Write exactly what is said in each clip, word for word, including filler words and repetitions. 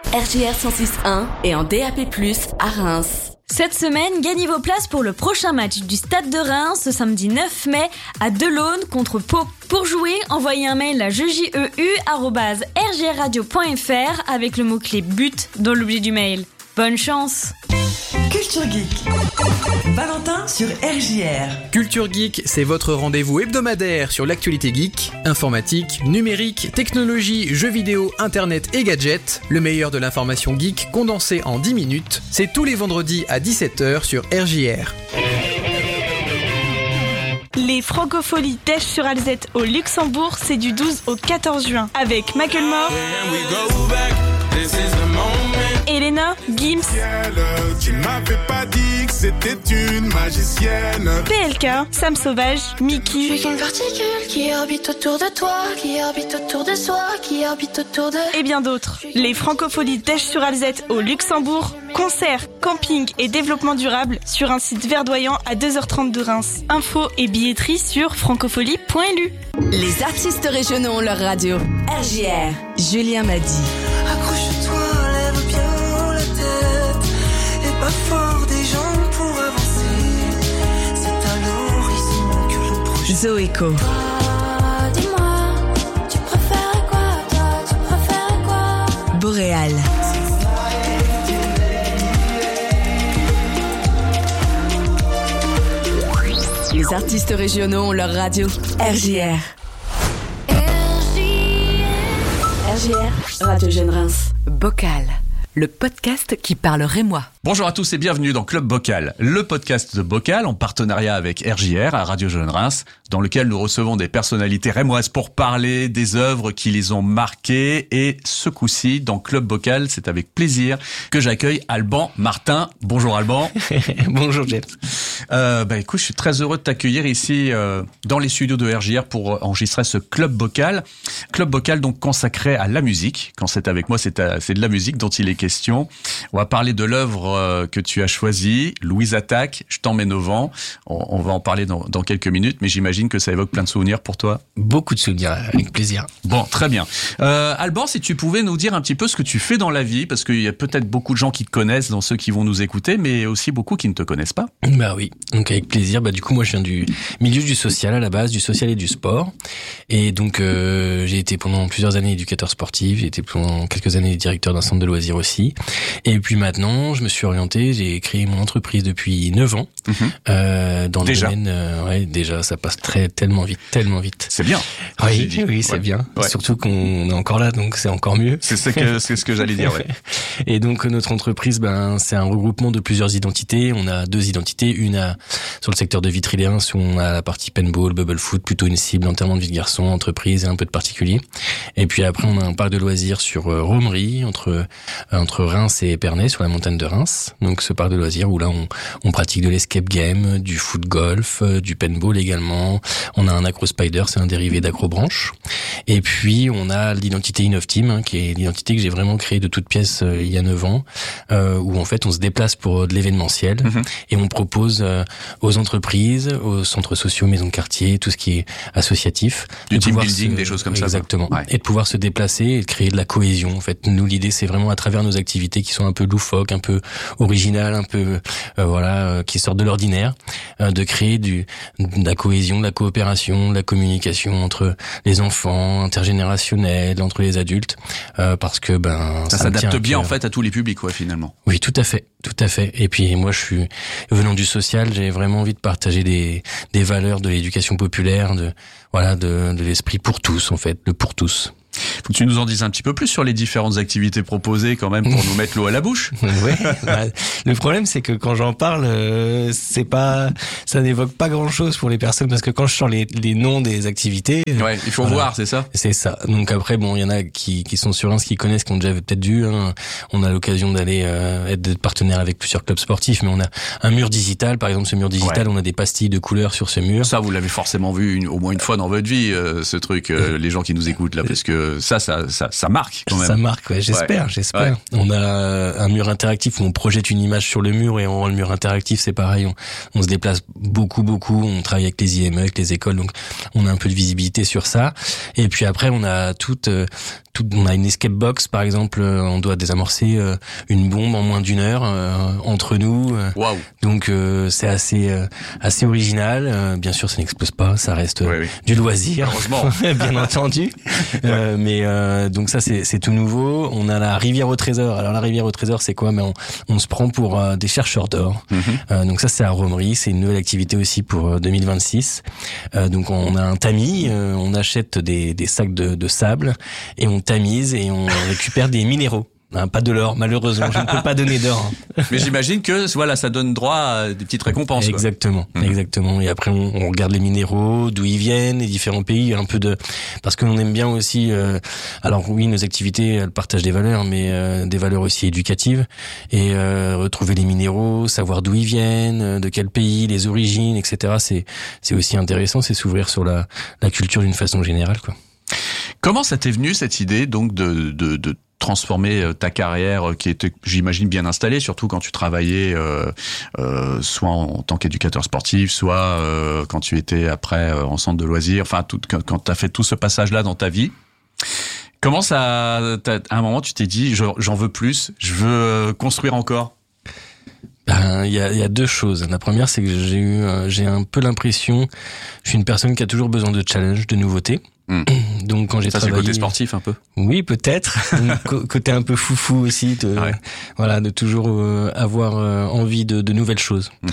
R J R cent six point un et en D A P plus, à Reims. Cette semaine, gagnez vos places pour le prochain match du Stade de Reims ce samedi neuf mai à Delaune contre Pau. Pour jouer, envoyez un mail à jeujeu arobase r j r radio point f r avec le mot-clé but dans l'objet du mail. Bonne chance! Culture Geek. Valentin sur R J R. Culture Geek, c'est votre rendez-vous hebdomadaire sur l'actualité geek, informatique, numérique, technologie, jeux vidéo, internet et gadgets. Le meilleur de l'information geek condensé en dix minutes. C'est tous les vendredis à dix-sept heures sur R J R. Les Francopholies d'Esch sur Alzette au Luxembourg, c'est du douze au quatorze juin avec Macklemore, Elena, Gims, tu m'avais pas dit que c'était une magicienne. P L K, Sam Sauvage, Mickey. Je suis qu'une particule qui orbite autour de toi, qui orbite autour de soi, qui orbite autour de... Et bien d'autres. Les Francopholies d'Esch sur Alzette au Luxembourg. Concerts, camping et développement durable sur un site verdoyant à deux heures trente de Reims. Infos et billetterie sur francophonie point l u. Les artistes régionaux ont leur radio. R J R, Julien Madi. Accroche-toi, lève bien la tête et pas fort des jambes pour avancer. C'est à l'horizon que l'on projette. Zoéco. Ah, dis-moi, tu préfères quoi, toi, tu préfères quoi? Boréal. Les artistes régionaux ont leur radio. R J R. R J R, Radio Jeune Reims. Bocal, le podcast qui parle rémois. Bonjour à tous et bienvenue dans Club Bocal, le podcast de Bocal en partenariat avec R J R à Radio Jeune Reims, dans lequel nous recevons des personnalités rémoises pour parler des œuvres qui les ont marquées. Et ce coup-ci, dans Club Bocal, c'est avec plaisir que j'accueille Alban Martin. Bonjour Alban. Bonjour James. Euh, bah écoute, je suis très heureux de t'accueillir ici euh, dans les studios de R J R pour enregistrer ce Club Bocal. Club Bocal donc consacré à la musique. Quand c'est avec moi, c'est, à, c'est de la musique dont il est question. On va parler de l'œuvre que tu as choisi, Louise Attaque, Je t'emmène au vent. On, on va en parler dans, dans quelques minutes, mais j'imagine que ça évoque plein de souvenirs pour toi. Beaucoup de souvenirs, avec plaisir. Bon, très bien. Euh, Alban, si tu pouvais nous dire un petit peu ce que tu fais dans la vie, parce qu'il y a peut-être beaucoup de gens qui te connaissent dans ceux qui vont nous écouter, mais aussi beaucoup qui ne te connaissent pas. Bah oui, donc avec plaisir. Bah du coup, moi je viens du milieu du social à la base, du social et du sport. Et donc euh, j'ai été pendant plusieurs années éducateur sportif, j'ai été pendant quelques années directeur d'un centre de loisirs aussi. Et puis maintenant, je me suis orienté, j'ai créé mon entreprise depuis neuf ans. Mmh. Euh, dans déjà. le domaine, euh, ouais, déjà, ça passe très, tellement vite, tellement vite. C'est bien. Oui, oui, c'est ouais. bien. Ouais. Surtout qu'on est encore là, donc c'est encore mieux. C'est ce que, c'est ce que j'allais dire, ouais. Et donc, notre entreprise, ben, c'est un regroupement de plusieurs identités. On a deux identités. Une à, sur le secteur de Vitry-les-Reims, où on a la partie paintball, bubble foot, plutôt une cible enterrement de vie de garçon, entreprise et un peu de particulier. Et puis après, on a un parc de loisirs sur euh, Romery, entre, euh, entre Reims et Épernay, sur la montagne de Reims. Donc, ce parc de loisirs où là, on, on pratique de l'escape game, du foot golf, euh, du paintball également. On a un acro spider, c'est un dérivé d'acrobranche. Et puis, on a l'identité Innov Team, hein, qui est l'identité que j'ai vraiment créée de toutes pièces euh, il y a neuf ans, euh, où en fait, on se déplace pour de l'événementiel mmh. et on propose euh, aux entreprises, aux centres sociaux, maisons de quartier, tout ce qui est associatif. Du team building, se... des choses comme ça. Exactement. Ouais. Et de pouvoir se déplacer et de créer de la cohésion. En fait, nous, l'idée, c'est vraiment à travers nos activités qui sont un peu loufoques, un peu originales, un peu, euh, voilà, euh, qui sortent de l'ordinaire, euh, de créer du, de la cohésion, de la coopération, de la communication entre les enfants, intergénérationnelle, entre les adultes, euh, parce que, ben, ça, ça s'adapte bien, en fait, à tous les publics, ouais, finalement. Oui, tout à fait. Tout à fait. Et puis moi, je suis venant du social, j'ai vraiment envie de partager des des valeurs de l'éducation populaire, de voilà, de de l'esprit pour tous en fait, le pour tous. Faut que tu nous en dises un petit peu plus sur les différentes activités proposées quand même pour nous mettre l'eau à la bouche. Ouais. Bah, le problème c'est que quand j'en parle, euh, c'est pas, ça n'évoque pas grand chose pour les personnes parce que quand je sors les les noms des activités. Ouais, il faut voilà, voir, c'est ça. C'est ça. Donc après, bon, il y en a qui qui sont sur Reims, qui connaissent, qui ont déjà peut-être dû. Hein. On a l'occasion d'aller euh, être partenaire avec plusieurs clubs sportifs, mais on a un mur digital, par exemple, ce mur digital, ouais. On a des pastilles de couleurs sur ce mur. Ça, vous l'avez forcément vu une, au moins une fois dans votre vie, euh, ce truc, euh, les gens qui nous écoutent là, parce que ça, ça, ça, ça marque quand même. Ça marque, ouais, j'espère, ouais. j'espère. Ouais. On a un mur interactif où on projette une image sur le mur et on rend le mur interactif, c'est pareil. On, on se déplace beaucoup, beaucoup. On travaille avec les I M E, avec les écoles, donc on a un peu de visibilité sur ça. Et puis après, on a toute, euh, tout, on a une escape box par exemple, on doit désamorcer euh, une bombe en moins d'une heure euh, entre nous. Waouh. Donc euh, c'est assez euh, assez original. Euh, bien sûr, ça n'explose pas, ça reste Oui, oui. du loisir, Heureusement. bien entendu. Euh, mais euh, donc ça c'est c'est tout nouveau. On a la rivière au trésor. Alors la rivière au trésor, c'est quoi? Mais on, on se prend pour euh, des chercheurs d'or. Mhm. Euh, donc ça c'est à Romery, c'est une nouvelle activité aussi pour euh, deux mille vingt-six. Euh, donc on a un tamis, euh, on achète des des sacs de, de sable et on tamise et on récupère des minéraux. Hein, pas de l'or, malheureusement, je ne peux pas donner d'or. Mais j'imagine que voilà, ça donne droit à des petites récompenses. Quoi. Exactement, mmh. exactement. Et après, on, on regarde les minéraux, d'où ils viennent, les différents pays, un peu de, parce que l'on aime bien aussi. Euh... Alors oui, nos activités, elles partagent des valeurs, mais euh, des valeurs aussi éducatives. Et euh, retrouver les minéraux, savoir d'où ils viennent, de quel pays, les origines, et cetera. C'est c'est aussi intéressant, c'est s'ouvrir sur la la culture d'une façon générale, quoi. Comment ça t'est venu cette idée donc de de, de transformer ta carrière qui était, j'imagine, bien installée, surtout quand tu travaillais euh, euh, soit en tant qu'éducateur sportif, soit euh, quand tu étais après euh, en centre de loisirs, enfin tout, quand, quand tu as fait tout ce passage-là dans ta vie. Comment ça, à un moment tu t'es dit j'en veux plus, je veux construire encore? Ben, il y a, il y a deux choses. La première, c'est que j'ai eu, j'ai un peu l'impression, je suis une personne qui a toujours besoin de challenge, de nouveautés. Mmh. Donc quand j'ai ça, travaillé, c'est le côté sportif un peu. Oui, peut-être. Côté un peu foufou aussi, de ouais. voilà, de toujours euh, avoir euh, envie de, de nouvelles choses. Mmh.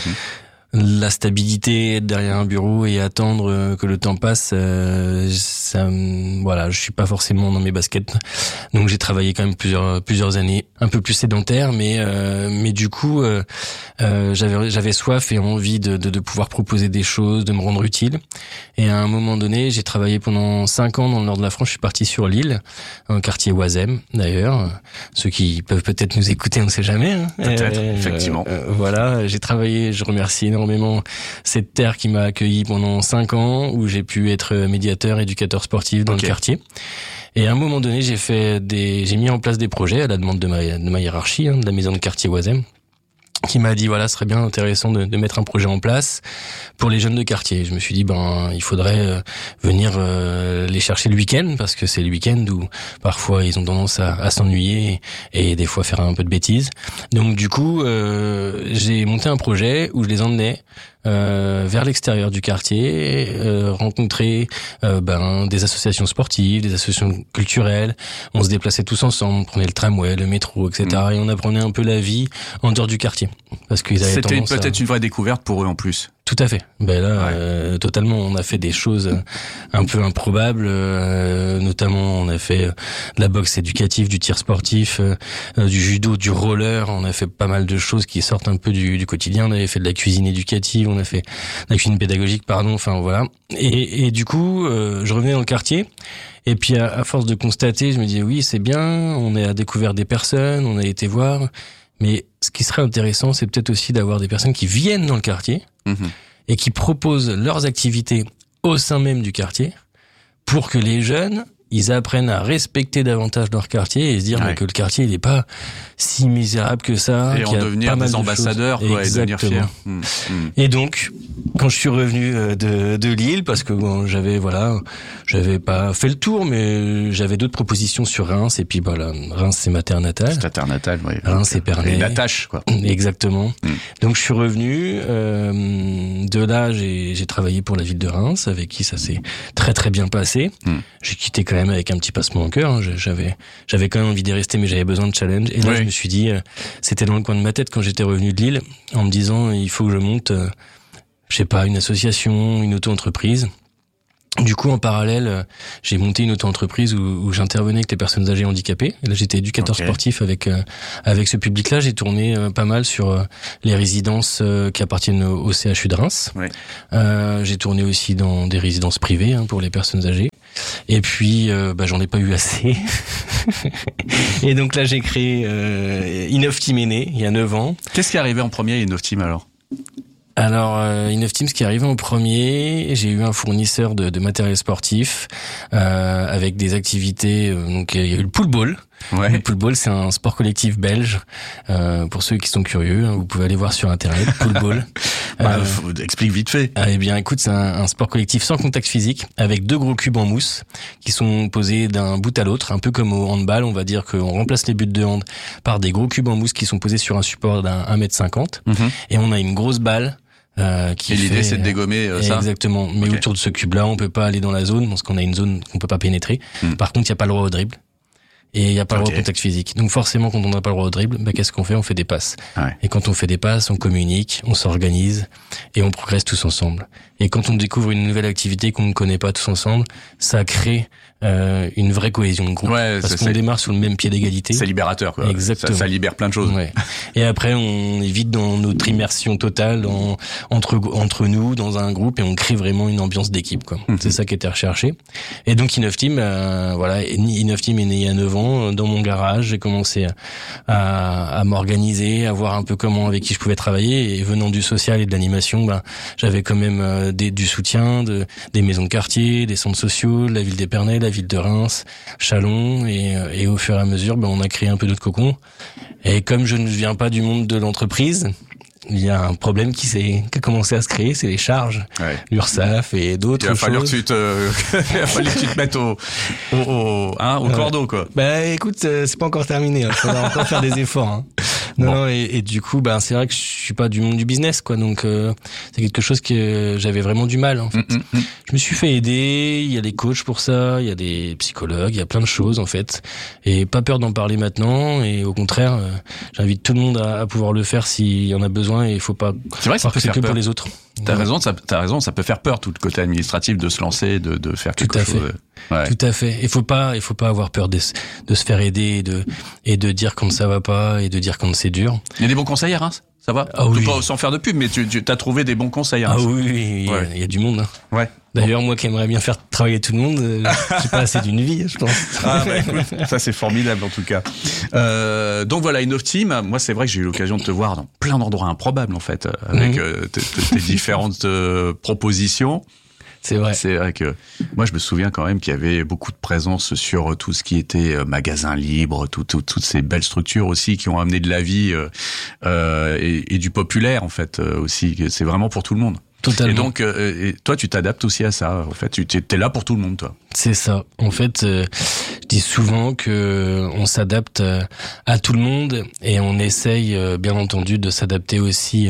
La stabilité, être derrière un bureau et attendre euh, que le temps passe, euh, ça, voilà, je suis pas forcément dans mes baskets. Donc j'ai travaillé quand même plusieurs plusieurs années, un peu plus sédentaire, mais euh, mais du coup, euh, euh, j'avais j'avais soif et envie de, de de pouvoir proposer des choses, de me rendre utile. Et à un moment donné, j'ai travaillé pendant cinq ans dans le nord de la France. Je suis parti sur l'île, un quartier Oisem d'ailleurs. Ceux qui peuvent peut-être nous écouter, on ne sait jamais. Hein. Peut-être, euh, effectivement. Euh, voilà, j'ai travaillé. Je remercie énormément cette terre qui m'a accueilli pendant cinq ans, où j'ai pu être médiateur, éducateur sportif dans okay. le quartier. Et à un moment donné, j'ai fait des, j'ai mis en place des projets à la demande de ma, de ma hiérarchie, hein, de la maison de quartier Oisem, qui m'a dit voilà, ce serait bien intéressant de, de mettre un projet en place pour les jeunes de quartier. Je me suis dit ben il faudrait euh, venir euh, les chercher le week-end, parce que c'est le week-end où parfois ils ont tendance à, à s'ennuyer et, et des fois faire un peu de bêtises. Donc du coup euh, j'ai monté un projet où je les emmenais Euh, vers l'extérieur du quartier, euh, rencontrer euh, ben, des associations sportives, des associations culturelles. On se déplaçait tous ensemble, on prenait le tramway, le métro, et cetera. Mmh. Et on apprenait un peu la vie en dehors du quartier. Parce qu'ils avaient C'était tendance peut-être à... une vraie découverte pour eux en plus. Tout à fait. Ben là, ouais. euh, totalement. On a fait des choses un peu improbables. Euh, notamment, on a fait de la boxe éducative, du tir sportif, euh, du judo, du roller. On a fait pas mal de choses qui sortent un peu du, du quotidien. On avait fait de la cuisine éducative, on a fait de la cuisine pédagogique, pardon. Enfin voilà. Et, et du coup, euh, je revenais dans le quartier. Et puis à, à force de constater, je me disais oui, c'est bien. On a découvert des personnes, on a été voir. Mais ce qui serait intéressant, c'est peut-être aussi d'avoir des personnes qui viennent dans le quartier mmh. et qui proposent leurs activités au sein même du quartier pour que les jeunes, ils apprennent à respecter davantage leur quartier et se dire ouais. bah, que le quartier, il n'est pas si misérable que ça. Et en devenir des ambassadeurs, quoi, et devenir fiers. Mmh. Mmh. Et donc, quand je suis revenu de, de Lille, parce que bon, j'avais, voilà, j'avais pas fait le tour, mais j'avais d'autres propositions sur Reims, et puis voilà, Reims, c'est ma terre natale. C'est ta terre natale, oui. Reims, c'est Pernay. Une attache, quoi. Exactement. Mmh. Donc, je suis revenu, euh, de là, j'ai, j'ai travaillé pour la ville de Reims, avec qui ça s'est très très bien passé. Mmh. J'ai quitté quand même avec un petit passement au cœur, hein. J'avais, j'avais quand même envie d'y rester, mais j'avais besoin de challenge. Et là, oui. je me suis dit, euh, c'était dans le coin de ma tête quand j'étais revenu de Lille, en me disant, il faut que je monte, euh, je sais pas, une association, une auto-entreprise. Du coup, en parallèle, j'ai monté une auto-entreprise où, où j'intervenais avec les personnes âgées handicapées. Et là, j'étais éducateur okay. sportif avec euh, avec ce public-là. J'ai tourné euh, pas mal sur euh, les résidences euh, qui appartiennent au, au C H U de Reims. Ouais. Euh, j'ai tourné aussi dans des résidences privées hein, pour les personnes âgées. Et puis, euh, bah, j'en ai pas eu assez. Et donc là, j'ai créé euh, Innov'Team est né, il y a neuf ans. Qu'est-ce qui est arrivé en premier à Innov'Team alors ? Alors, euh, Innov'Team, ce qui est arrivé en premier, j'ai eu un fournisseur de, de matériel sportif euh, avec des activités. Euh, donc, il y a eu le pool ball. Ouais. Le pool ball, c'est un sport collectif belge. Euh, pour ceux qui sont curieux, hein, vous pouvez aller voir sur internet. Pool ball. Bah, euh, faut, explique vite fait. Ah, eh bien, écoute, c'est un, un sport collectif sans contact physique, avec deux gros cubes en mousse qui sont posés d'un bout à l'autre, un peu comme au handball. On va dire qu'on remplace les buts de hand par des gros cubes en mousse qui sont posés sur un support d'un un mètre cinquante. Mm-hmm. Et on a une grosse balle. Euh, qui et l'idée fait, c'est de dégommer euh, ça. Exactement. Mais okay. Autour de ce cube-là, on peut pas aller dans la zone parce qu'on a une zone qu'on peut pas pénétrer. Mm. Par contre, il y a pas le droit au dribble. Et il y a pas okay. le droit au contact physique. Donc forcément, quand on n'a pas le droit au dribble, bah, qu'est-ce qu'on fait? On fait des passes. Ouais. Et quand on fait des passes, on communique, on s'organise et on progresse tous ensemble. Et quand on découvre une nouvelle activité qu'on ne connaît pas tous ensemble, ça crée euh, une vraie cohésion de groupe. Ouais, parce qu'on c'est... démarre sur le même pied d'égalité. C'est libérateur, quoi. Exactement. Ça, ça libère plein de choses. Ouais. Et après, on est vite dans notre immersion totale dans, entre entre nous, dans un groupe, et on crée vraiment une ambiance d'équipe, quoi. Mm-hmm. C'est ça qui était recherché. Et donc Innov Team, euh, voilà, Innov Team est né il y a neuf ans dans mon garage. J'ai commencé à, à, à m'organiser, à voir un peu comment avec qui je pouvais travailler. Et venant du social et de l'animation, ben j'avais quand même euh, des, du soutien de des maisons de quartier, des centres sociaux, de la ville d'Épernay, la ville de Reims, Chalon, et, et au fur et à mesure, ben, on a créé un peu notre cocon. Et comme je ne viens pas du monde de l'entreprise, il y a un problème qui s'est qui a commencé à se créer, c'est les charges, ouais. l'URSSAF et d'autres choses. Il va falloir que tu te, il va falloir que tu te mettes au, au, au, hein, au ouais. cordeau, quoi. Bah, écoute, c'est pas encore terminé, il faudra encore faire des efforts, hein. Non, bon. non et, et du coup, bah, c'est vrai que je suis pas du monde du business, quoi. Donc, euh, c'est quelque chose que j'avais vraiment du mal, en fait. Mm, mm, mm. Je me suis fait aider. Il y a des coachs pour ça, il y a des psychologues, il y a plein de choses, en fait. Et pas peur d'en parler maintenant. Et au contraire, euh, j'invite tout le monde à, à pouvoir le faire s'il y en a besoin. Et il faut pas. C'est vrai que ça peut faire que peur pour les autres. T'as ouais. raison, ça, t'as raison, ça peut faire peur, tout le côté administratif de se lancer, de, de faire quelque tout à chose. Fait. Ouais. Tout à fait. Il faut pas, il faut pas avoir peur de, de se faire aider et de, et de dire quand ça va pas et de dire quand c'est dur. Il y a des bons conseils à Reims, ça va? Ah oui. Pas sans faire de pub, mais tu, tu as trouvé des bons conseils à Reims. Ah oui, oui, il ouais. y, y a du monde. Hein. Ouais. D'ailleurs, moi qui aimerais bien faire travailler tout le monde, euh, j'ai pas assez d'une vie, je pense. Ah bah écoute, ça c'est formidable en tout cas. Euh, donc voilà, Innov Team, moi c'est vrai que j'ai eu l'occasion de te voir dans plein d'endroits improbables en fait, avec mmh. euh, tes, tes différentes euh, propositions. C'est vrai. C'est vrai que moi je me souviens quand même qu'il y avait beaucoup de présence sur tout ce qui était magasin libre, tout, tout, toutes ces belles structures aussi qui ont amené de la vie euh, et, et du populaire en fait aussi. C'est vraiment pour tout le monde. Totalement. Et donc, euh, et toi, tu t'adaptes aussi à ça. En fait, tu t'es là pour tout le monde, toi. C'est ça. En fait, euh, je dis souvent que on s'adapte à tout le monde et on essaye, euh, bien entendu, de s'adapter aussi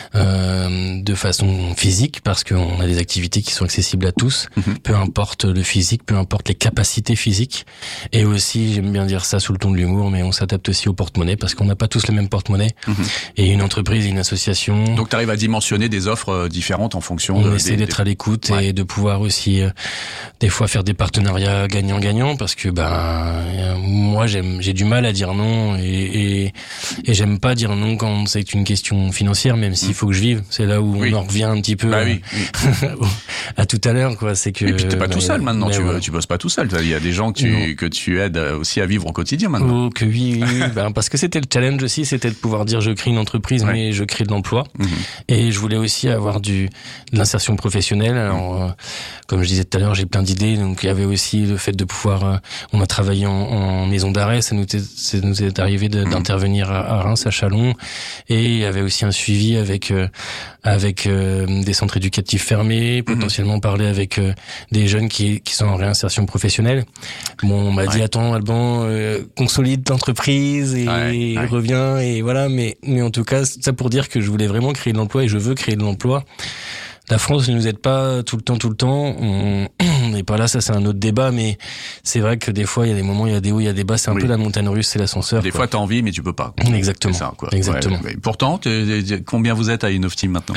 euh, de façon physique parce qu'on a des activités qui sont accessibles à tous, mm-hmm. peu importe le physique, peu importe les capacités physiques. Et aussi, j'aime bien dire ça sous le ton de l'humour, mais on s'adapte aussi au porte-monnaie parce qu'on n'a pas tous le même porte-monnaie. Mm-hmm. Et une entreprise, une association. Donc, tu arrives à dimensionner des offres euh, différentes en fonction. On de, essaie des, d'être des... à l'écoute ouais. et de pouvoir aussi euh, des fois faire des partenariats gagnant-gagnant parce que ben euh, moi j'aime j'ai du mal à dire non et et, et j'aime pas dire non quand c'est une question financière même s'il faut que je vive. C'est là où oui. on en revient un petit peu bah euh, oui, oui. à tout à l'heure quoi. C'est que et puis t'es pas bah, tout seul maintenant. Tu ouais. tu bosses pas tout seul. Il y a des gens que tu non. que tu aides aussi à vivre au quotidien maintenant. Oh que oui, oui, oui. ben parce que c'était le challenge aussi, c'était de pouvoir dire je crée une entreprise ouais. mais je crée de l'emploi mm-hmm. et je voulais aussi avoir du de l'insertion professionnelle. Alors, euh, comme je disais tout à l'heure, j'ai plein d'idées. Donc, il y avait aussi le fait de pouvoir. Euh, on a travaillé en, en maison d'arrêt. Ça nous est, ça nous est arrivé de, d'intervenir à, à Reims, à Chalon, et il y avait aussi un suivi avec euh, avec euh, des centres éducatifs fermés, potentiellement parler avec euh, des jeunes qui qui sont en réinsertion professionnelle. Bon, on m'a ouais. dit attends, Alban, euh, consolide l'entreprise et ouais, ouais. reviens et voilà. Mais mais en tout cas, ça pour dire que je voulais vraiment créer de l'emploi et je veux créer de l'emploi. La France ne nous aide pas tout le temps, tout le temps. On n'est pas là, ça c'est un autre débat, mais c'est vrai que des fois il y a des moments, il y a des hauts, il y a des bas. C'est un oui. peu la montagne russe, c'est l'ascenseur. Des quoi. fois t'as envie, mais tu peux pas. Exactement. C'est ça, quoi. Exactement. Ouais, pourtant, combien vous êtes à Innov Team maintenant ?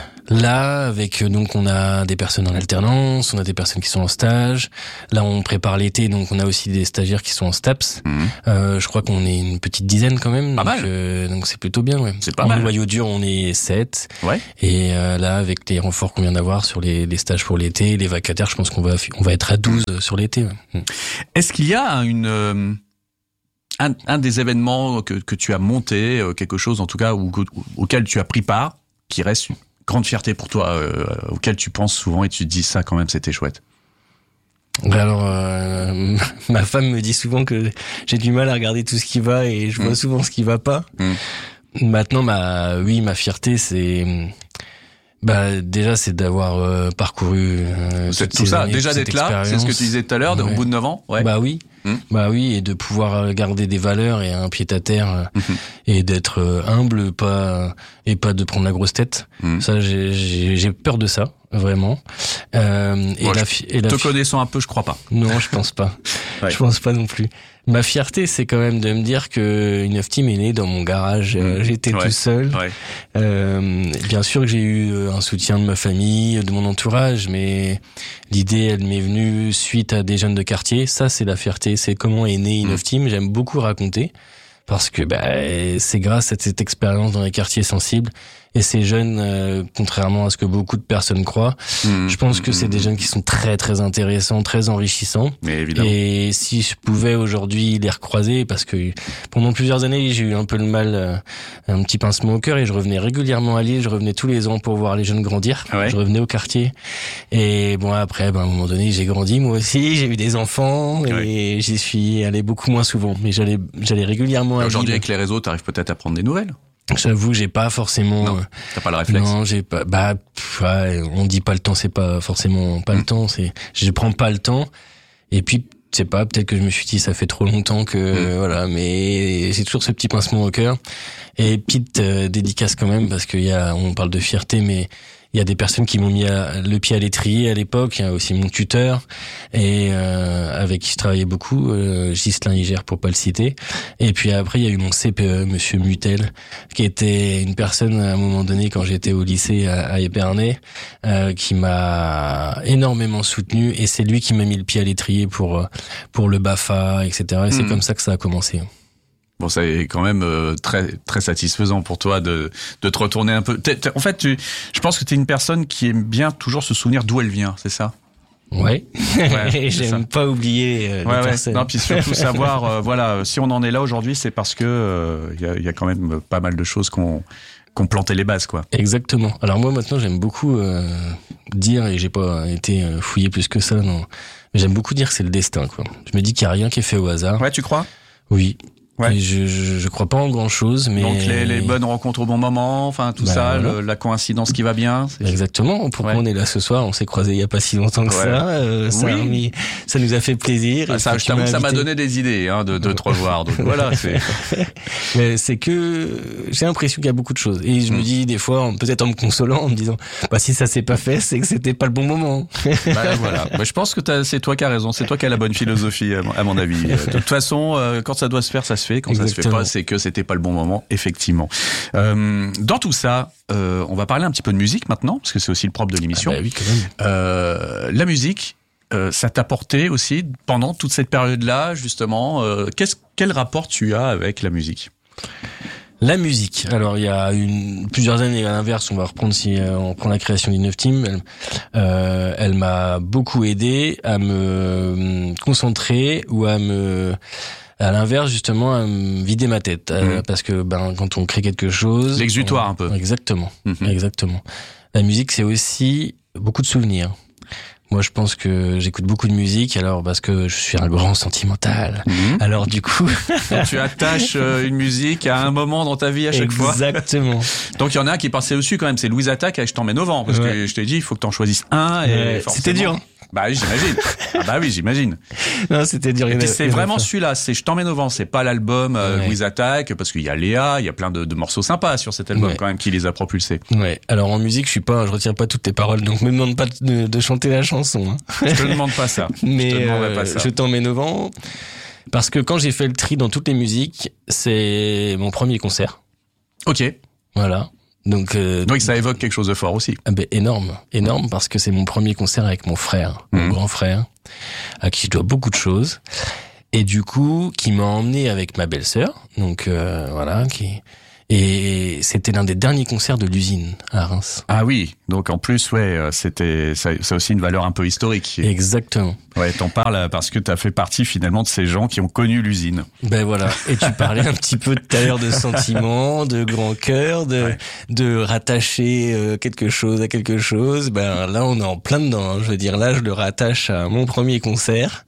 Là, avec donc on a des personnes en alternance, on a des personnes qui sont en stage. Là, on prépare l'été, donc on a aussi des stagiaires qui sont en STAPS. Mmh. Euh, je crois qu'on est une petite dizaine quand même. Pas donc, mal. Euh, donc c'est plutôt bien, ouais. C'est pas en mal. En noyau dur, on est sept. Ouais. Et euh, là, avec les renforts qu'on vient d'avoir sur les, les stages pour l'été, les vacataires, je pense qu'on va on va être à douze mmh. sur l'été. Ouais. Mmh. Est-ce qu'il y a une euh... un, un des événements que que tu as monté, quelque chose en tout cas ou, auquel tu as pris part, qui reste une grande fierté pour toi, euh, auquel tu penses souvent et tu te dis ça quand même c'était chouette? Alors, euh, ma femme me dit souvent que j'ai du mal à regarder tout ce qui va et je mmh. vois souvent ce qui va pas. Mmh. Maintenant, ma, oui, ma fierté, c'est, Bah déjà c'est d'avoir euh, parcouru euh, C'est toutes tout ces ça, années, déjà toute d'être cette là, c'est ce que tu disais tout à l'heure, Ouais. au bout de neuf ans. Ouais. Bah oui, Hum. bah oui, et de pouvoir garder des valeurs et un pied à terre euh, Mhm. et d'être euh, humble, pas et pas de prendre la grosse tête. Mhm. Ça, j'ai, j'ai, j'ai peur de ça, vraiment. Euh, et Moi, la, fi- et la Te fi- connaissant un peu, je crois pas. Non, je pense pas. Ouais. Je pense pas non plus. Ma fierté, c'est quand même de me dire que une Team est née dans mon garage. Euh, Mmh. J'étais Ouais. tout seul. Ouais. Euh, bien sûr que j'ai eu un soutien de ma famille, de mon entourage, mais l'idée, elle m'est venue suite à des jeunes de quartier. Ça, c'est la fierté. C'est comment est née une Mmh. Team. J'aime beaucoup raconter parce que bah, c'est grâce à cette expérience dans les quartiers sensibles et ces jeunes, euh, contrairement à ce que beaucoup de personnes croient, Mmh. je pense que c'est des jeunes qui sont très très intéressants, très enrichissants. Mais évidemment. Et si je pouvais aujourd'hui les recroiser, parce que pendant plusieurs années j'ai eu un peu le mal, euh, un petit pincement au cœur, et je revenais régulièrement à Lille, je revenais tous les ans pour voir les jeunes grandir. Ouais. Je revenais au quartier. Et bon après, ben, à un moment donné, j'ai grandi moi aussi, j'ai eu des enfants, et Ouais. j'y suis allé beaucoup moins souvent. Mais j'allais, j'allais régulièrement à Aujourd'hui, Lille. avec les réseaux, t'arrives peut-être à prendre des nouvelles. J'avoue, j'ai pas forcément. Non, euh, t'as pas le réflexe. Non, j'ai pas. Bah, pff, ouais, on dit pas le temps, c'est pas forcément pas Mm. le temps. C'est, je prends pas le temps. Et puis, je sais pas, peut-être que je me suis dit, ça fait trop longtemps que Mm. voilà. Mais j'ai toujours ce petit pincement au cœur. Et petite euh, dédicace quand même, parce qu'il y a, on parle de fierté, mais il y a des personnes qui m'ont mis à- le pied à l'étrier à l'époque. Il y a aussi mon tuteur et euh, avec qui je travaillais beaucoup, euh, Ghislain Iger pour pas le citer. Et puis après, il y a eu mon C P E, Monsieur Mutel, qui était une personne à un moment donné quand j'étais au lycée à, à Épernay, euh, qui m'a énormément soutenu. Et c'est lui qui m'a mis le pied à l'étrier pour euh, pour le BAFA, et cetera. Et c'est Mhm. comme ça que ça a commencé. Bon, ça est quand même euh, très très satisfaisant pour toi de de te retourner un peu. T'es- t'es- en fait, tu, je pense que t'es une personne qui aime bien toujours se souvenir d'où elle vient, c'est ça? Ouais. Ouais, c'est J'aime ça. pas oublier euh, les Ouais, ouais. personnes. Non, puis surtout savoir, euh, voilà, si on en est là aujourd'hui, c'est parce que il y, a, y a quand même pas mal de choses qu'on qu'on planté les bases, quoi. Exactement. Alors moi maintenant j'aime beaucoup euh, dire, et j'ai pas été euh, fouillé plus que ça, non. Mais j'aime beaucoup dire que c'est le destin, quoi. Je me dis qu'il y a rien qui est fait au hasard. Ouais, tu crois? Oui. Ouais. Et je, je je crois pas en grand chose, mais Donc les, les bonnes rencontres au bon moment, enfin tout Bah, ça, voilà. le- la coïncidence qui va bien. c'est- Exactement. Pourquoi Ouais. on est là ce soir? On s'est croisés il y a pas si longtemps que Ouais. ça. Euh, ça, Oui. a remis- ça nous a fait plaisir. Ah, Et ça, puis je tu t'avoue m'as que ça m'a invité. donné des idées hein, de, de te revoir. Donc voilà, c'est. Mais c'est que j'ai l'impression qu'il y a beaucoup de choses. Et je me Mm. dis des fois, peut-être en me consolant, en me disant, bah si ça s'est pas fait, c'est que c'était pas le bon moment. Bah, voilà. Bah, je pense que t'as- c'est toi qui as raison, c'est toi qui as la bonne philosophie à mon, à mon avis. Euh, De toute façon, euh, quand ça doit se faire, ça se fait. Quand ça se fait Exactement. pas, c'est que c'était pas le bon moment, effectivement. Euh, dans tout ça, euh, on va parler un petit peu de musique maintenant, parce que c'est aussi le propre de l'émission. Ah bah oui, quand même. Euh, la musique, euh, ça t'a porté aussi pendant toute cette période-là, justement. Euh, qu'est-ce, quel rapport tu as avec la musique? La musique. Alors il y a une, plusieurs années à l'inverse, on va reprendre si euh, on prend la création d'Inneuf Team. Elle, euh, elle m'a beaucoup aidé à me concentrer ou à me, à l'inverse justement, à me vider ma tête, euh, Mhm. parce que ben quand on crée quelque chose, L'exutoire on- un peu. Exactement, Mhm. exactement. La musique c'est aussi beaucoup de souvenirs. Moi, je pense que j'écoute beaucoup de musique, alors parce que je suis un grand sentimental. Mhm. Alors du coup, Donc, tu attaches euh, une musique à un moment dans ta vie à chaque fois. exactement. Donc il y en a un qui est passé dessus quand même, c'est Louise Attaque avec Je t'emmène au vent, parce que Ouais. je t'ai dit, il faut que t'en choisisses un. Et Ouais, forcément- c'était dur. Bah oui, j'imagine. Ah bah oui, j'imagine. Non, c'était dur. Et il y puis en a- c'est il y en a vraiment pas. celui-là, c'est Je t'emmène au vent, c'est pas l'album euh, Ouais. Louise Attaque, parce qu'il y a Léa, il y a plein de, de morceaux sympas sur cet album Ouais. quand même qui les a propulsés. Ouais. Alors en musique, je suis pas, je retiens pas toutes tes paroles, donc me demande pas de, de chanter la chanson. Hein. Je te demande pas ça. Mais je te demanderai euh, pas ça. je t'emmène au vent parce que quand j'ai fait le tri dans toutes les musiques, c'est mon premier concert. Ok. Voilà. Donc, euh, Donc ça évoque quelque chose de fort aussi. ah ben, énorme, énorme parce que c'est mon premier concert avec mon frère, mon Mhm. grand frère, à qui je dois beaucoup de choses, et du coup qui m'a emmené avec ma belle-sœur. Donc euh, voilà, qui et c'était l'un des derniers concerts de l'usine à Reims. Ah oui, donc en plus, ouais, euh, c'était ça, ça a aussi une valeur un peu historique. Exactement. Ouais, t'en parles euh, parce que t'as fait partie finalement de ces gens qui ont connu l'usine. Ben voilà. Et tu parlais un petit peu tout à l'heure de sentiments, de grand cœur, de Ouais. de rattacher euh, quelque chose à quelque chose. Ben là, on est en plein dedans. hein. Je veux dire, là, je le rattache à mon premier concert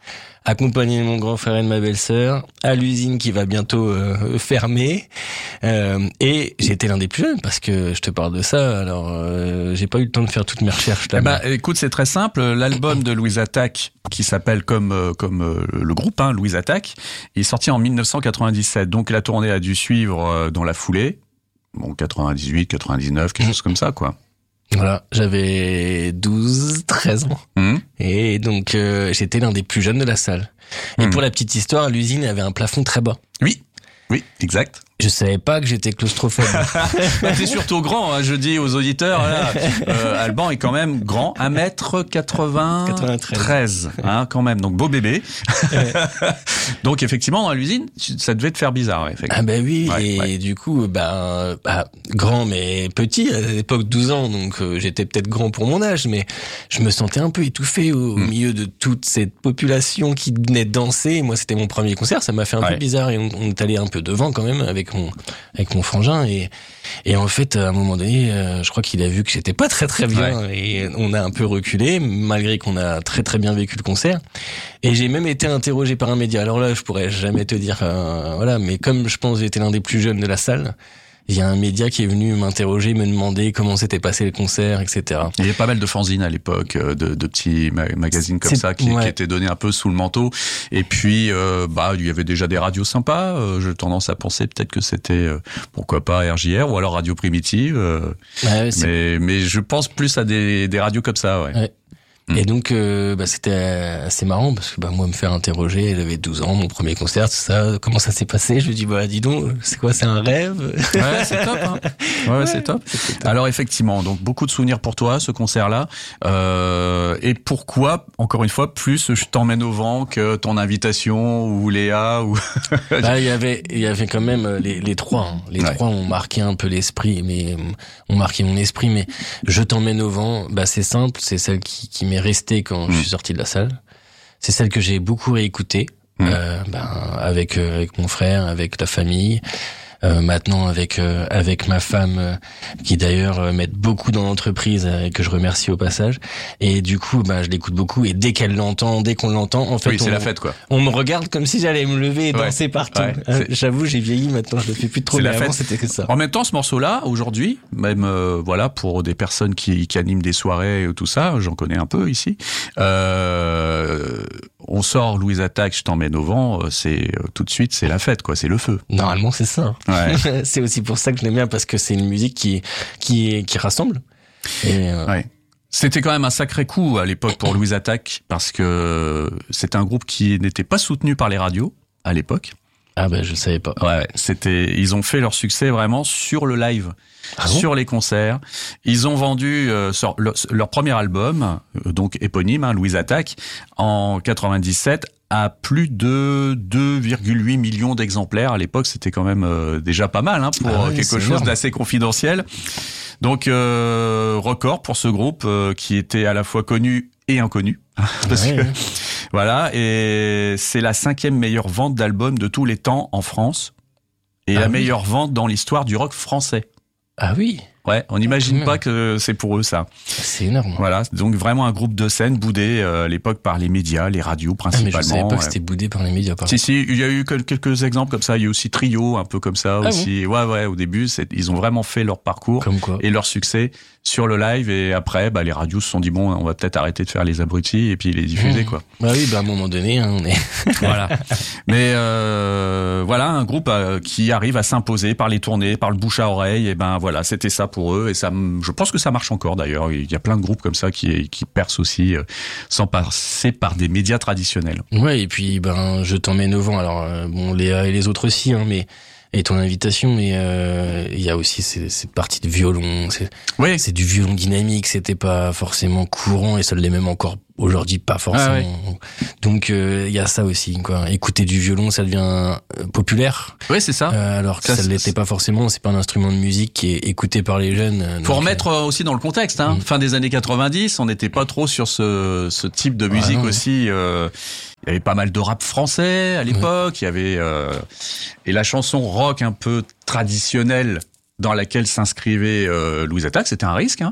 accompagner mon grand frère et ma belle-sœur à l'usine qui va bientôt euh, fermer. Euh, et j'étais l'un des plus jeunes parce que je te parle de ça. Alors, euh, j'ai pas eu le temps de faire toutes mes recherches là. Bah, écoute, c'est très simple. L'album de Louise Attaque, qui s'appelle comme euh, comme euh, le groupe, hein, Louise Attaque, il est sorti en dix-neuf cent quatre-vingt-dix-sept. Donc la tournée a dû suivre euh, dans la foulée. Bon, quatre-vingt-dix-huit, quatre-vingt-dix-neuf, quelque chose comme ça, quoi. Voilà, j'avais douze, treize ans. Mmh. Et donc, euh, j'étais l'un des plus jeunes de la salle. Et mmh. pour la petite histoire, l'usine avait un plafond très bas. Oui, oui, exact. Je savais pas que j'étais claustrophobe. Bah, c'est surtout grand, hein, je dis aux auditeurs, là. Euh, Alban est quand même grand, un mètre quatre-vingt-treize, hein, quand même, donc beau bébé. Ouais. Donc effectivement, dans l'usine, ça devait te faire bizarre. Ouais, ah bah oui, ouais, et ouais. du coup, bah, bah, grand mais petit, à l'époque douze ans, donc euh, j'étais peut-être grand pour mon âge, mais je me sentais un peu étouffé au, au mmh. milieu de toute cette population qui venait danser. Moi, c'était mon premier concert, ça m'a fait un ouais. peu bizarre, et on, on est allé un peu devant quand même, avec mon avec mon frangin, et et en fait à un moment donné euh, je crois qu'il a vu que j'étais pas très très bien, ouais. et on a un peu reculé malgré qu'on a très très bien vécu le concert, et j'ai même été interrogé par un média. Alors là je pourrais jamais te dire euh, voilà, mais comme je pense que j'étais l'un des plus jeunes de la salle, il y a un média qui est venu m'interroger, me demander comment s'était passé le concert, et cetera. Il y avait pas mal de fanzines à l'époque, de, de petits ma- magazines comme C'est, ça qui, ouais. qui étaient donnés un peu sous le manteau. Et puis, euh, bah, il y avait déjà des radios sympas. Euh, j'ai tendance à penser peut-être que c'était, euh, pourquoi pas R J R ou alors Radio Primitive. Euh, ouais, mais, mais je pense plus à des, des radios comme ça, ouais. ouais. Et donc, euh, bah, c'était assez marrant parce que bah, moi, me faire interroger, elle avait douze ans, mon premier concert, tout ça, comment ça s'est passé? Je lui dis, bah, dis donc, c'est quoi, c'est un rêve? Ouais, c'est top, hein. Ouais, ouais, c'est top. C'est top. Alors, effectivement, donc, beaucoup de souvenirs pour toi, ce concert-là. Euh, et pourquoi, encore une fois, plus je t'emmène au vent que ton invitation ou Léa ou... Bah, il y avait, il y avait quand même les, les trois, hein. Les ouais. trois ont marqué un peu l'esprit, mais, ont marqué mon esprit, mais je t'emmène au vent, bah, c'est simple, c'est celle qui, qui m'est restée quand mmh. je suis sorti de la salle. C'est celle que j'ai beaucoup réécoutée, mmh. euh, ben, avec, euh, avec mon frère, avec la famille. Euh, maintenant avec euh, avec ma femme euh, qui d'ailleurs euh, m'aide beaucoup dans l'entreprise et euh, que je remercie au passage, et du coup bah je l'écoute beaucoup, et dès qu'elle l'entend, dès qu'on l'entend, en fait oui, c'est on, la fête, quoi. On me regarde comme si j'allais me lever et ouais. danser partout. Ouais, euh, j'avoue, j'ai vieilli maintenant, je le fais plus trop, mais avant c'était que ça. En même temps, ce morceau-là aujourd'hui, même euh, voilà, pour des personnes qui qui animent des soirées et tout ça, j'en connais un peu ici. Euh, on sort Louise Attaque, je t'emmène au vent, c'est euh, tout de suite c'est la fête, quoi, c'est le feu. Normalement c'est ça. Ouais. C'est aussi pour ça que je l'aime bien, parce que c'est une musique qui qui qui rassemble. Et euh... ouais. C'était quand même un sacré coup à l'époque pour Louise Attaque, parce que c'était un groupe qui n'était pas soutenu par les radios à l'époque. Ah ben je savais pas. Ouais, c'était ils ont fait leur succès vraiment sur le live, ah bon sur les concerts. Ils ont vendu euh, sur leur, leur premier album, euh, donc éponyme, hein, Louise Attaque, en quatre-vingt-dix-sept, à plus de deux virgule huit millions d'exemplaires. À l'époque, c'était quand même euh, déjà pas mal, hein, pour ah ouais, quelque chose énorme. D'assez confidentiel. Donc euh, record pour ce groupe euh, qui était à la fois connu et inconnu. Parce ouais, que ouais. Voilà, et c'est la cinquième meilleure vente d'albums de tous les temps en France, et ah la oui. meilleure vente dans l'histoire du rock français. Ah oui. Ouais, on n'imagine pas que c'est pour eux ça. C'est énorme. Voilà, donc vraiment un groupe de scène boudé euh, à l'époque par les médias, les radios principalement. Ah, mais je savais pas ouais. que c'était boudé par les médias. Par si si, il y a eu quelques exemples comme ça. Il y a aussi Trio, un peu comme ça ah aussi. Bon ouais ouais, au début, c'est, ils ont vraiment fait leur parcours comme quoi. Et leur succès sur le live, et après, bah les radios se sont dit bon, on va peut-être arrêter de faire les abrutis et puis les diffuser mmh. quoi. Bah oui, bah à un moment donné, hein, on est. Voilà. Mais euh, voilà, un groupe euh, qui arrive à s'imposer par les tournées, par le bouche à oreille. Et ben voilà, c'était ça pour eux, et ça. Je pense que ça marche encore d'ailleurs. Il y a plein de groupes comme ça qui, qui percent aussi euh, sans passer par des médias traditionnels. Ouais, et puis ben je t'emmène au vent. Alors euh, bon, Léa et les autres aussi, hein, mais et ton invitation, mais euh, il y a aussi ces, cette partie de violon. C'est, oui. c'est du violon dynamique. C'était pas forcément courant, et ça l'est même encore aujourd'hui pas forcément. Ah ouais. Donc il euh, y a ça aussi, quoi. Écouter du violon, ça devient euh, populaire. Oui, c'est ça. Euh, alors que ça, ça l'était pas forcément. C'est pas un instrument de musique qui est écouté par les jeunes. Euh, Faut remettre euh, aussi dans le contexte. Hein. Mmh. Fin des années quatre-vingt-dix, on n'était pas trop sur ce, ce type de musique ah, aussi. Euh, il y avait pas mal de rap français à l'époque. Il ouais. y avait euh, et la chanson rock un peu traditionnelle dans laquelle s'inscrivait euh, Louise Attaque, c'était un risque. Hein.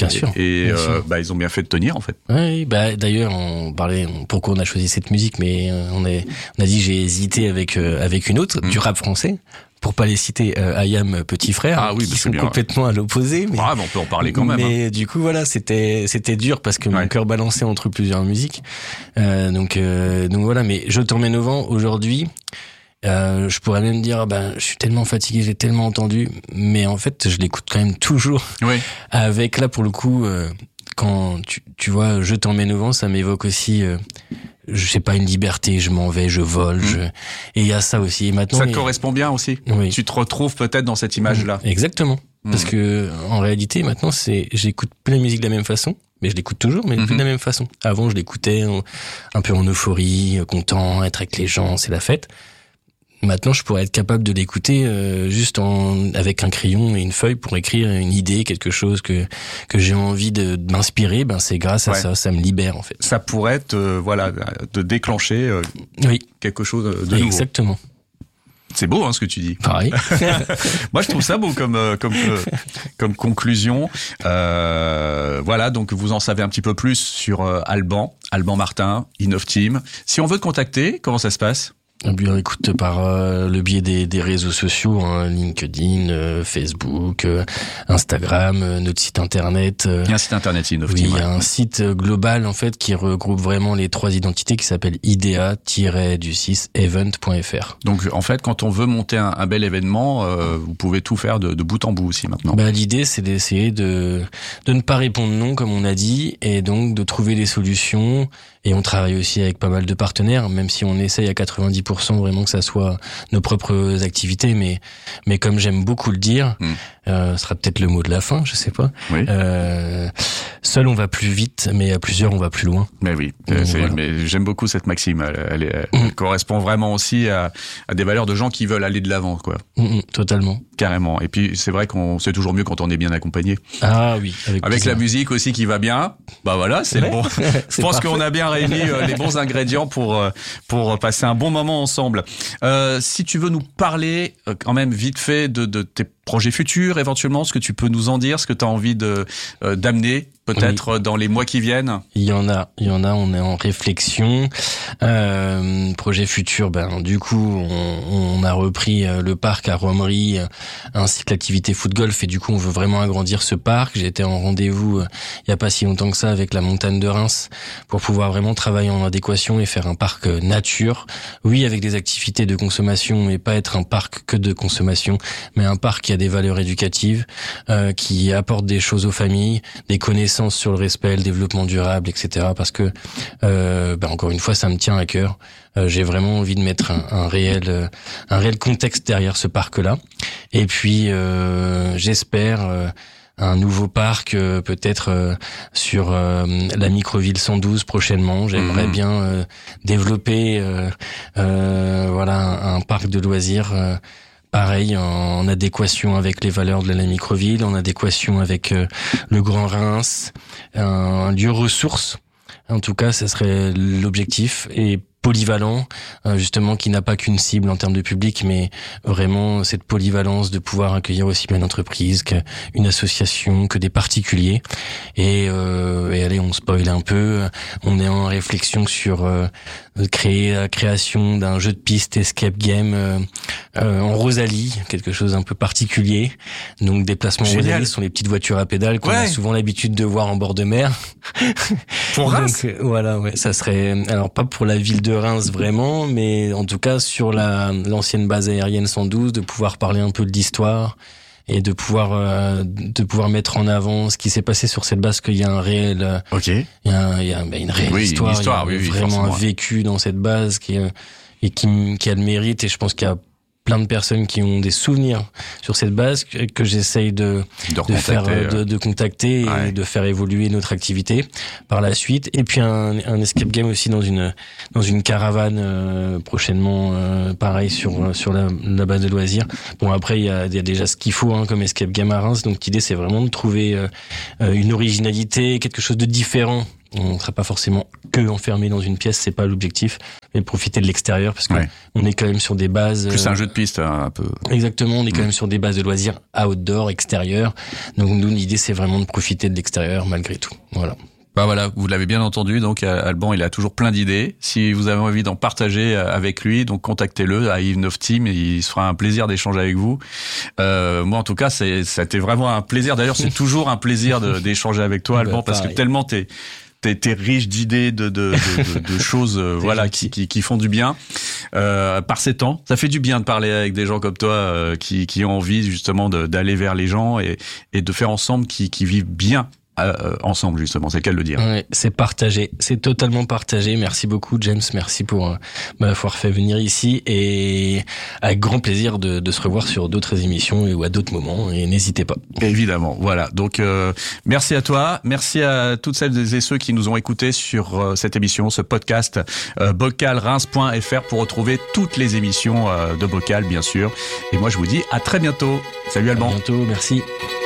Bien sûr. Et bien euh, sûr. bah ils ont bien fait de tenir en fait. Oui, bah d'ailleurs on parlait on, pourquoi on a choisi cette musique, mais euh, on, est, on a dit j'ai hésité avec euh, avec une autre mmh. du rap français. Pour pas les citer, euh, I A M Petit Frère, ah oui, qui bah sont bien, complètement ouais. à l'opposé. Mais, ah, bah on peut en parler quand même. Mais hein. du coup, voilà, c'était c'était dur parce que ouais. mon cœur balançait entre plusieurs musiques. Euh, donc euh, donc voilà, mais Je t'emmène au vent aujourd'hui. Euh, je pourrais même dire, ben, je suis tellement fatigué, j'ai tellement entendu, mais en fait, je l'écoute quand même toujours. Oui. Avec là, pour le coup, euh, quand tu, tu vois, Je t'emmène au vent, ça m'évoque aussi, euh, je sais pas, une liberté, je m'en vais, je vole, mmh. je... et il y a ça aussi. Et maintenant, ça te il... correspond bien aussi. Oui. Tu te retrouves peut-être dans cette image-là. Mmh. Exactement. Mmh. Parce que en réalité, maintenant, c'est, j'écoute plus la musique de la même façon. Mais je l'écoute toujours, mais mmh. plus de la même façon. Avant, je l'écoutais en, un peu en euphorie, content, être avec les gens, c'est la fête. Maintenant, je pourrais être capable de l'écouter euh, juste en avec un crayon et une feuille pour écrire une idée, quelque chose que que j'ai envie de, de m'inspirer. Ben c'est grâce à ouais. ça, ça me libère en fait. Ça pourrait te euh, voilà de déclencher euh, oui. quelque chose de nouveau. Exactement. C'est beau hein ce que tu dis. Pareil. Moi je trouve ça beau comme euh, comme euh, comme conclusion. Euh, voilà, donc vous en savez un petit peu plus sur euh, Alban, Alban Martin, Innov Team. Si on veut te contacter, comment ça se passe ? Eh bien, écoute, par euh, le biais des, des réseaux sociaux, hein, LinkedIn, euh, Facebook, euh, Instagram, euh, notre site internet. Euh, il y a un site internet, Innov Oui, Team. il y a ouais. un site global en fait qui regroupe vraiment les trois identités qui s'appelle I D A du six event point f r. Donc en fait, quand on veut monter un, un bel événement, euh, vous pouvez tout faire de, de bout en bout aussi maintenant. Bah, l'idée, c'est d'essayer de de ne pas répondre non, comme on a dit, et donc de trouver des solutions. Et on travaille aussi avec pas mal de partenaires, même si on essaye à quatre-vingt-dix pour cent vraiment que ça soit nos propres activités. Mais, mais comme j'aime beaucoup le dire, mmh. euh, ce sera peut-être le mot de la fin, je sais pas. Oui. Euh, seul on va plus vite, mais à plusieurs on va plus loin. Mais oui, Donc, c'est, voilà. mais j'aime beaucoup cette maxime. Elle, elle, est, elle mmh. correspond vraiment aussi à, à des valeurs de gens qui veulent aller de l'avant, quoi. Mmh, totalement. Carrément. Et puis c'est vrai qu'on c'est toujours mieux quand on est bien accompagné. Ah oui. Avec, avec la musique aussi qui va bien. Bah voilà, c'est ouais. le bon. Je pense parfait. Qu'on a bien réuni euh, les bons ingrédients pour euh, pour passer un bon moment ensemble. Euh, si tu veux nous parler euh, quand même vite fait de, de tes projets futurs, éventuellement, ce que tu peux nous en dire, ce que tu as envie de euh, d'amener peut-être oui. dans les mois qui viennent. Il y en a, il y en a. On est en réflexion. Euh, projet futur, ben du coup, on, on a repris le parc à Romery, ainsi que l'activité foot golf, et du coup, on veut vraiment agrandir ce parc. J'étais en rendez-vous euh, il y a pas si longtemps que ça avec la montagne de Reims pour pouvoir vraiment travailler en adéquation et faire un parc nature. Oui, avec des activités de consommation, mais pas être un parc que de consommation, mais un parc qui a des valeurs éducatives, euh, qui apporte des choses aux familles, des connaissances sur le respect, le développement durable, et cetera. Parce que, euh, ben encore une fois, ça me tient à cœur. Euh, j'ai vraiment envie de mettre un, un réel, euh, un réel contexte derrière ce parc-là. Et puis, euh, j'espère euh, un nouveau parc, euh, peut-être euh, sur euh, la microville cent douze prochainement. J'aimerais mmh. bien euh, développer, euh, euh, voilà, un, un parc de loisirs. Euh, Pareil, en adéquation avec les valeurs de la microville, en adéquation avec euh, le Grand Reims, un lieu ressource. En tout cas, ça serait l'objectif. Et polyvalent, euh, justement, qui n'a pas qu'une cible en termes de public, mais vraiment cette polyvalence de pouvoir accueillir aussi bien une entreprise qu'une association, que des particuliers. Et, euh, et allez, on spoil un peu. On est en réflexion sur euh, créer la création d'un jeu de piste escape game euh, euh, en Rosalie, quelque chose un peu particulier. Donc, déplacements en Rosalie, ce sont les petites voitures à pédales qu'on ouais. a souvent l'habitude de voir en bord de mer. Pour Reims. Donc, voilà, ouais, ça serait alors pas pour la ville de Reims vraiment, mais en tout cas sur la l'ancienne base aérienne cent douze, de pouvoir parler un peu de l'histoire et de pouvoir euh, de pouvoir mettre en avant ce qui s'est passé sur cette base, qu'il y a un réel, ok, il y a, un, il y a ben, une réelle oui, histoire, une histoire, il y a oui, vraiment oui, un vécu dans cette base qui et qui qui a le mérite, et je pense qu'il y a plein de personnes qui ont des souvenirs sur cette base que, que j'essaye de, de, de faire, euh... de, de contacter ouais. et de faire évoluer notre activité par la suite. Et puis un, un escape game aussi dans une dans une caravane euh, prochainement, euh, pareil sur sur la, la base de loisirs. Bon, après il y a, il y a déjà ce qu'il faut hein, comme escape game à Reims. Donc l'idée c'est vraiment de trouver euh, une originalité, quelque chose de différent. On ne sera pas forcément que enfermé dans une pièce, c'est pas l'objectif. et profiter de l'extérieur parce que Ouais. on est quand même sur des bases. Plus euh, un jeu de piste, hein, un peu. Exactement, on est quand Mm. même sur des bases de loisirs outdoor, extérieur. Donc nous, l'idée c'est vraiment de profiter de l'extérieur malgré tout. Voilà. Bah voilà, vous l'avez bien entendu, donc euh, Alban, il a toujours plein d'idées. Si vous avez envie d'en partager euh, avec lui, donc contactez-le à Yves neuf Team et il se fera un plaisir d'échanger avec vous. Euh, moi, en tout cas, c'est, c'était vraiment un plaisir. D'ailleurs, c'est toujours un plaisir de, d'échanger avec toi, Alban, Bah, parce que pareil. tellement t'es T'es, t'es riche d'idées, de, de, de, de, de choses, euh, voilà, qui, qui, qui font du bien euh, par ces temps. Ça fait du bien de parler avec des gens comme toi euh, qui, qui ont envie justement de, d'aller vers les gens et, et de faire ensemble, qui, qui vivent bien euh, ensemble justement. C'est le cas de le dire. Ouais, c'est partagé, c'est totalement partagé. Merci beaucoup James, merci pour euh, m'avoir fait venir ici et avec grand plaisir de, de se revoir sur d'autres émissions ou à d'autres moments et n'hésitez pas. Évidemment, voilà. Donc euh, merci à toi, merci à toutes celles et ceux qui nous ont écoutés sur euh, cette émission, ce podcast euh, bocal reims point f r pour retrouver toutes les émissions euh, de Bocal bien sûr. Et moi je vous dis à très bientôt. Salut Alban. À bientôt, merci.